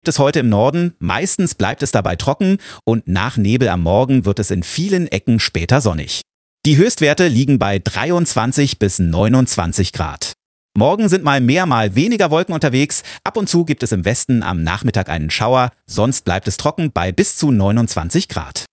gibt es heute im Norden. Meistens bleibt es dabei trocken und nach Nebel am Morgen wird es in vielen Ecken später sonnig. Die Höchstwerte liegen bei 23 bis 29 Grad. Morgen sind mal mehr, mal weniger Wolken unterwegs. Ab und zu gibt es im Westen am Nachmittag einen Schauer. Sonst bleibt es trocken bei bis zu 29 Grad.